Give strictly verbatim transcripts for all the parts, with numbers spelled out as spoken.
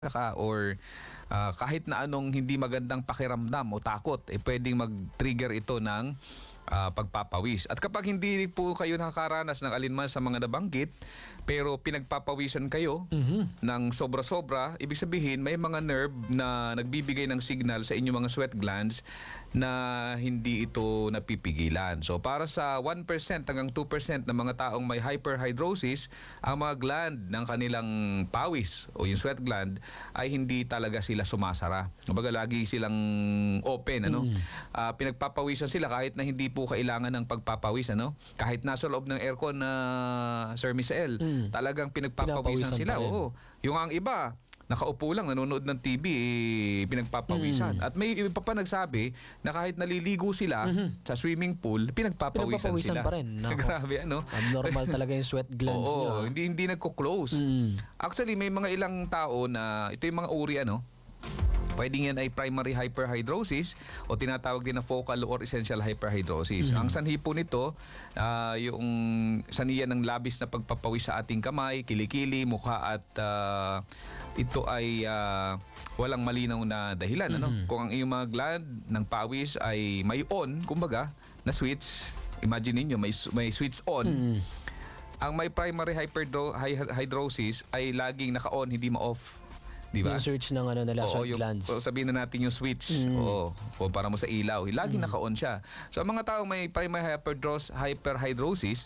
ka or ah, kahit na anong hindi magandang pakiramdam o takot, eh pwedeng mag-trigger ito ng ah, pagpapawis. At kapag hindi po kayo nakakaranas ng alinman sa mga nabanggit, pero pinagpapawisan kayo Mhm. ng sobra-sobra, ibig sabihin may mga nerve na nagbibigay ng signal sa inyong mga sweat glands na hindi ito napipigilan. So para sa one percent hanggang two percent ng mga taong may hyperhidrosis, ang mga gland ng kanilang pawis o yung sweat gland ay hindi talaga sila sumasara. Kumbaga lagi silang open, ano? Ah, pinagpapawisan sila kahit na hindi po kailangan ng pagpapawis, ano? Kahit nasa loob ng aircon na Sir Misael, Mm. talagang pinagpapawisan Pinapawisan sila. pa rin. Oo. Yung ang iba, nakaupo lang, nanonood ng T V, eh, pinagpapawisan. At may iba pa nagsabi na kahit naliligo sila sa swimming pool, pinagpapawisan, Pinagpapawisan sila. pa rin. Nako. Grabe, ano? Abnormal talaga yung sweat glands Oo, nyo. ah. hindi hindi nagko-close. Mm. Actually, may mga ilang tao na ito yung mga uri, ano? Pwedeng yan ay primary hyperhidrosis o tinatawag din na focal or essential hyperhidrosis. Mhm. Ang sanhi po nito, ah, yung saniya ng labis na pagpapawis sa ating kamay, kilikili, mukha at ah, ito ay ah, walang malinaw na dahilan. Ano? Mhm. Kung ang iyong mga gland ng pawis ay may on, kumbaga, na switch, imagine niyo may, may switch on, Mm. ang may primary hyperhidrosis ay laging naka-on, hindi ma-off. Di ba? Yung search ng ano nila, Oo, sweat yung, glands. o sabihin na natin yung switch. Mm. Oo, o para mo sa ilaw. Laging naka-on siya. So, ang mga taong may primary hyperdros, hyperhidrosis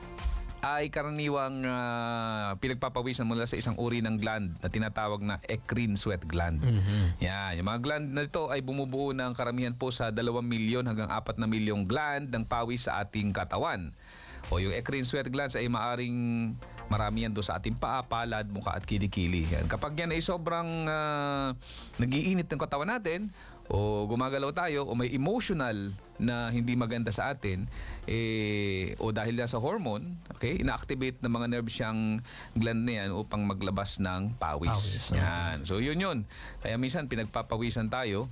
ay karaniwang ah, pinagpapawisan mula sa isang uri ng gland na tinatawag na eccrine sweat gland. Mhm. Yan. Yung mga gland na ito ay bumubuo ng karamihan po sa dalawang milyon hanggang apat na milyong gland ng pawis sa ating katawan. O yung eccrine sweat glands ay maaring marami yan doon sa ating paa, palad, mukha at kilikili. Yan. Kapag yan ay sobrang uh, nagiinit ng katawan natin o gumagalaw tayo o may emotional na hindi maganda sa atin eh, o dahil na sa hormone, okay, ina-activate ng mga nerves siyang gland na yan upang maglabas ng pawis. Pawis, Yan. So yun yun. Kaya minsan pinagpapawisan tayo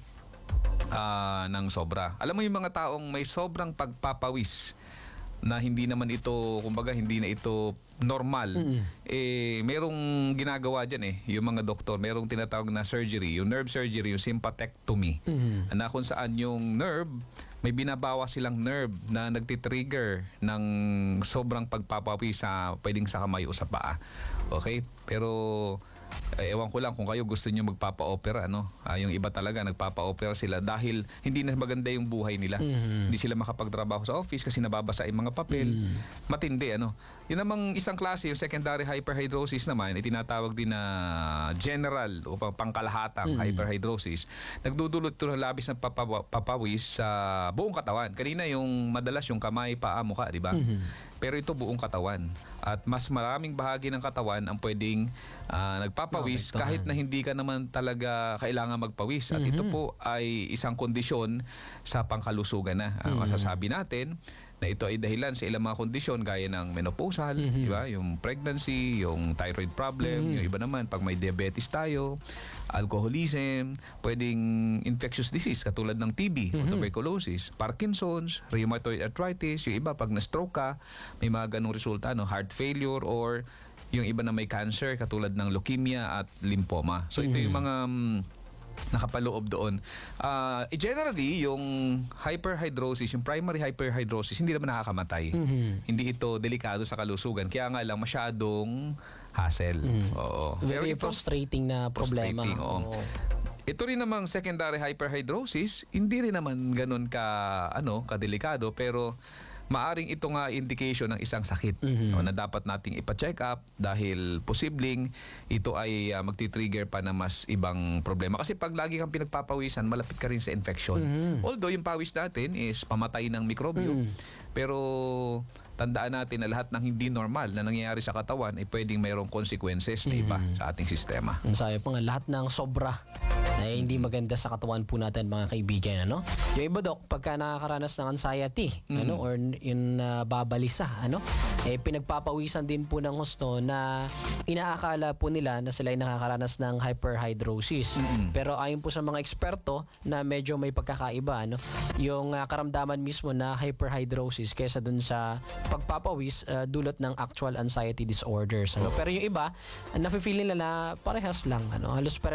ah, ng sobra. Alam mo yung mga taong may sobrang pagpapawis na hindi naman ito, kumbaga hindi na ito normal, Mm-mm. eh merong ginagawa dyan eh, yung mga doktor, merong tinatawag na surgery, yung nerve surgery, yung sympathectomy, Mhm. na kung saan yung nerve, may binabawa silang nerve na nagtitrigger ng sobrang pagpapawis sa, pwedeng sa kamay o sa paa. Okay? Pero eh, ewan ko lang kung kayo gusto niyo magpapa-opera, ano? Ah, yung iba talaga nagpapa-opera sila dahil hindi na maganda yung buhay nila. Mhm. Hindi sila makapagtrabaho sa office kasi nababasa yung mga papel. Mm. Matindi, ano? Yun namang isang klase, yung secondary hyperhidrosis naman, itinatawag din na general o pang- pangkalahatang Mm. hyperhidrosis. Nagdudulot ito ng labis na papawa- papawis sa buong katawan. Kanina yung madalas yung kamay, paa, mukha, di ba? Mhm. Pero ito buong katawan. At mas maraming bahagi ng katawan ang pwedeng ah, nagpapawis Maapektuhan. kahit na hindi ka naman talaga kailangan magpawis. At ito Mhm. po ay isang kondisyon sa pangkalusugan na. Ah, Mhm. masasabi natin na ito ay dahilan sa ilang mga kondisyon gaya ng menopausal, Mhm. di ba? Yung pregnancy, yung thyroid problem, Mhm. yung iba naman pag may diabetes tayo, alcoholism, pwedeng infectious disease katulad ng T B o Mhm. tuberculosis, Parkinson's, rheumatoid arthritis, yung iba pag na-stroke ka, may mga ganung resulta, no? Heart failure or yung iba na may cancer katulad ng leukemia at lymphoma. So ito Mhm. yung mga mm, nakapaloob doon. Ah, eh, generally, yung hyperhidrosis, yung primary hyperhidrosis, hindi naman nakakamatay. Mhm. Hindi ito delikado sa kalusugan. Kaya nga lang masyadong hassle. Oo. Pero Very ito, frustrating na problema. frustrating, oo. Oo. ito rin namang secondary hyperhidrosis, hindi rin naman ganun ka, ano, kadelikado, pero maaring ito nga indication ng isang sakit, Mhm. no, na dapat nating ipa-check up dahil posibleng ito ay uh, magti-trigger pa na mas ibang problema. Kasi pag lagi kang pinagpapawisan, malapit ka rin sa infection. Mhm. Although yung pawis natin is pamatay ng mikrobyo, Mhm. pero tandaan natin na lahat ng hindi normal na nangyayari sa katawan ay pwedeng mayroong consequences na iba Mhm. sa ating sistema. Ang sabi pa nga, lahat ng sobra ay hindi maganda sa katawan po natin, mga kaibigan, ano? Yung iba, Dok, pagka nakakaranas ng anxiety, Mm. ano, or yung uh, babalisa, ano, eh pinagpapawisan din po ng husto na inaakala po nila na sila ay nakakaranas ng hyperhidrosis. Pero ayon po sa mga eksperto na medyo may pagkakaiba, ano, yung ah, karamdaman mismo na hyperhidrosis kaysa dun sa pagpapawis ah, dulot ng actual anxiety disorders. Ano. Pero yung iba, nafe-feel nila na parehas lang, ano, halos